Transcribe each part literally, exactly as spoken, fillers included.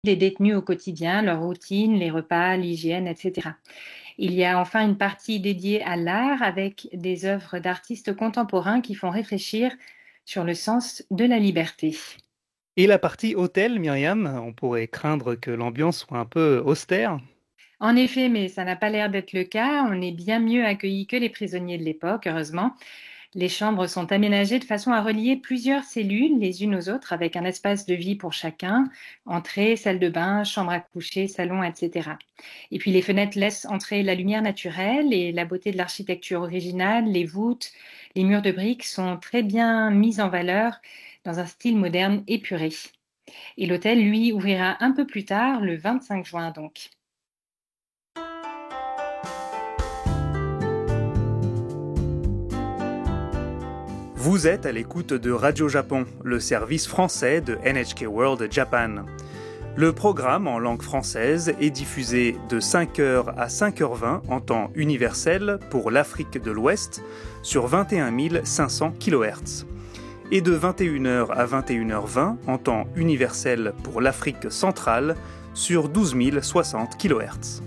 les détenus au quotidien, leur routine, les repas, l'hygiène, et cetera. Il y a enfin une partie dédiée à l'art avec des œuvres d'artistes contemporains qui font réfléchir sur le sens de la liberté. Et la partie hôtel, Myriam, on pourrait craindre que l'ambiance soit un peu austère. En effet, mais ça n'a pas l'air d'être le cas. On est bien mieux accueillis que les prisonniers de l'époque, heureusement. Les chambres sont aménagées de façon à relier plusieurs cellules les unes aux autres avec un espace de vie pour chacun, entrée, salle de bain, chambre à coucher, salon, et cetera. Et puis les fenêtres laissent entrer la lumière naturelle et la beauté de l'architecture originale, les voûtes, les murs de briques sont très bien mis en valeur dans un style moderne épuré. Et l'hôtel, lui, ouvrira un peu plus tard, le vingt-cinq juin donc. Vous êtes à l'écoute de Radio Japon, le service français de N H K World Japan. Le programme en langue française est diffusé de cinq heures à cinq heures vingt en temps universel pour l'Afrique de l'Ouest sur vingt et un mille cinq cents kilohertz et de vingt et une heures à vingt et une heures vingt en temps universel pour l'Afrique centrale sur douze mille soixante kilohertz.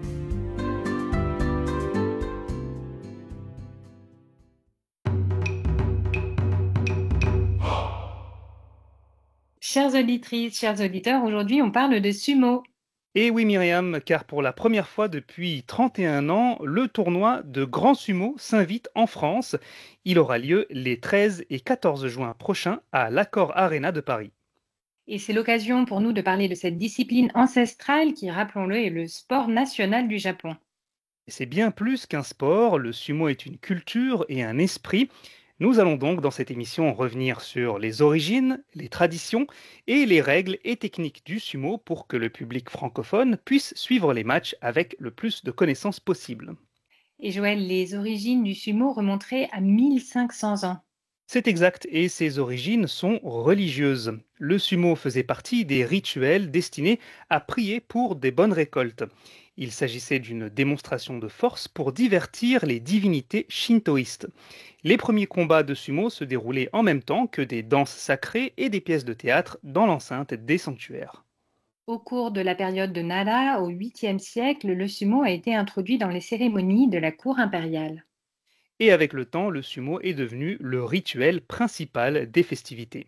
Chères auditrices, chers auditeurs, aujourd'hui on parle de sumo. Et oui Myriam, car pour la première fois depuis trente et un ans, le tournoi de Grand Sumo s'invite en France. Il aura lieu les treize et quatorze juin prochains à l'Accor Arena de Paris. Et c'est l'occasion pour nous de parler de cette discipline ancestrale qui, rappelons-le, est le sport national du Japon. Et c'est bien plus qu'un sport, le sumo est une culture et un esprit. Nous allons donc dans cette émission revenir sur les origines, les traditions et les règles et techniques du sumo pour que le public francophone puisse suivre les matchs avec le plus de connaissances possible. Et Joël, les origines du sumo remonteraient à mille cinq cents ans. C'est exact, et ses origines sont religieuses. Le sumo faisait partie des rituels destinés à prier pour des bonnes récoltes. Il s'agissait d'une démonstration de force pour divertir les divinités shintoïstes. Les premiers combats de sumo se déroulaient en même temps que des danses sacrées et des pièces de théâtre dans l'enceinte des sanctuaires. Au cours de la période de Nara, au huitième siècle, le sumo a été introduit dans les cérémonies de la cour impériale. Et avec le temps, le sumo est devenu le rituel principal des festivités.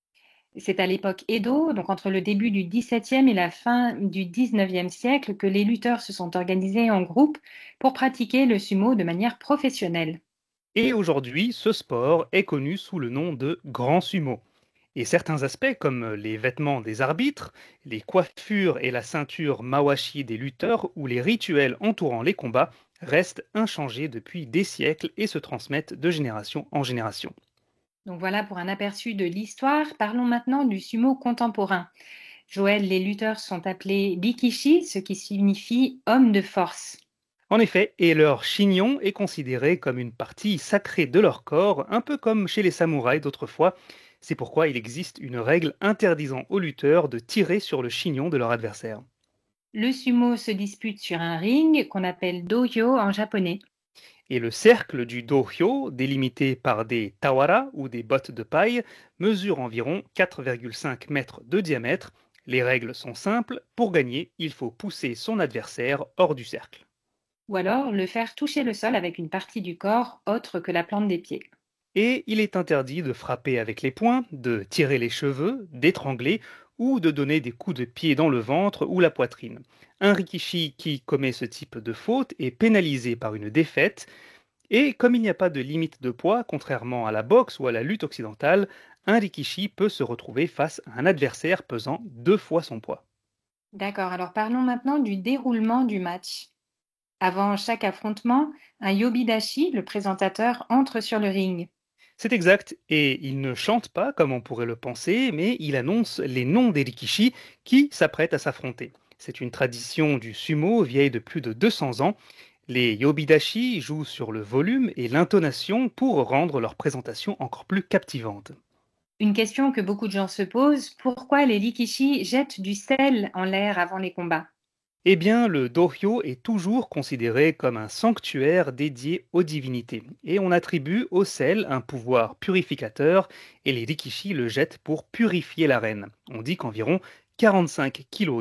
C'est à l'époque Edo, donc entre le début du dix-septième et la fin du dix-neuvième siècle, que les lutteurs se sont organisés en groupe pour pratiquer le sumo de manière professionnelle. Et aujourd'hui, ce sport est connu sous le nom de grand sumo. Et certains aspects, comme les vêtements des arbitres, les coiffures et la ceinture mawashi des lutteurs ou les rituels entourant les combats, restent inchangés depuis des siècles et se transmettent de génération en génération. Donc voilà pour un aperçu de l'histoire. Parlons maintenant du sumo contemporain. Joël, les lutteurs sont appelés Rikishi, ce qui signifie homme de force. En effet, et leur chignon est considéré comme une partie sacrée de leur corps, un peu comme chez les samouraïs d'autrefois. C'est pourquoi il existe une règle interdisant aux lutteurs de tirer sur le chignon de leur adversaire. Le sumo se dispute sur un ring qu'on appelle dohyo en japonais. Et le cercle du dohyo, délimité par des tawara ou des bottes de paille, mesure environ quatre virgule cinq mètres de diamètre. Les règles sont simples, pour gagner, il faut pousser son adversaire hors du cercle. Ou alors le faire toucher le sol avec une partie du corps autre que la plante des pieds. Et il est interdit de frapper avec les poings, de tirer les cheveux, d'étrangler ou de donner des coups de pied dans le ventre ou la poitrine. Un rikishi qui commet ce type de faute est pénalisé par une défaite. Et comme il n'y a pas de limite de poids, contrairement à la boxe ou à la lutte occidentale, un rikishi peut se retrouver face à un adversaire pesant deux fois son poids. D'accord, alors parlons maintenant du déroulement du match. Avant chaque affrontement, un yobidashi, le présentateur, entre sur le ring. C'est exact, et il ne chante pas comme on pourrait le penser, mais il annonce les noms des rikishi qui s'apprêtent à s'affronter. C'est une tradition du sumo vieille de plus de deux cents ans. Les yobidashi jouent sur le volume et l'intonation pour rendre leur présentation encore plus captivante. Une question que beaucoup de gens se posent, pourquoi les Rikishi jettent du sel en l'air avant les combats? Eh bien, le dohyo est toujours considéré comme un sanctuaire dédié aux divinités, et on attribue au sel un pouvoir purificateur, et les rikishi le jettent pour purifier l'arène. On dit qu'environ quarante-cinq kilos